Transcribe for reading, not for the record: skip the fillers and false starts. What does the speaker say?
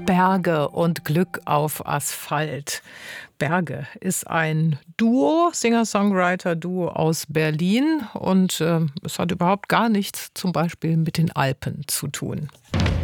Berge und Glück auf Asphalt. Berge ist ein Duo, Singer-Songwriter-Duo aus Berlin und es hat überhaupt gar nichts zum Beispiel mit den Alpen zu tun.